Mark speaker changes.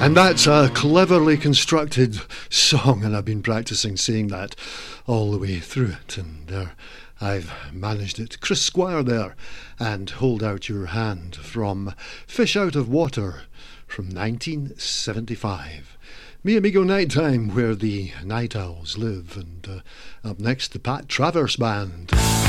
Speaker 1: And that's a cleverly constructed song, and I've been practicing saying that all the way through it, and there I've managed it. Chris Squire there, and Hold Out Your Hand from Fish Out of Water from 1975. Mi Amigo Nighttime, where the night owls live, and up next the Pat Travers Band.